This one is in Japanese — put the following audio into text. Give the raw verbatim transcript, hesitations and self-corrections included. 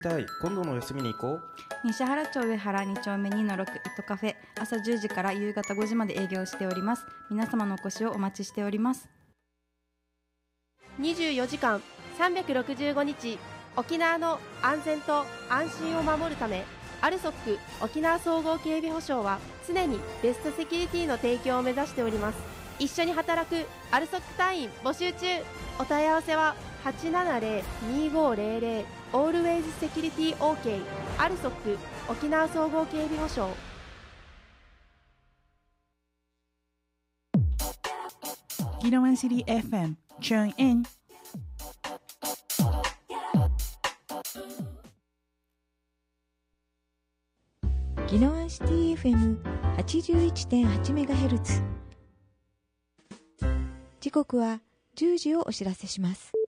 たい。今度の休みに行こう。 西原町上原に丁目にのろくイトカフェ、朝じゅうじから夕方ごじまで営業しております。皆様のお越しをお待ちしております。 にじゅうよじかんさんびゃくろくじゅうごにち、沖縄の安全と安心を守るため、アルソック沖縄総合警備保障は常にベストセキュリティの提供を目指しております。一緒に働くアルソック隊員募集中。お問い合わせははちななゼロ にごゼロゼロ オールウェイズセキュリティ OK アルソック沖縄総合警備保障。 ギノワンシティ エフエムTune in。 ギノワンシティ エフエムはちじゅういちてんはちメガヘルツ。時刻はじゅうじをお知らせします。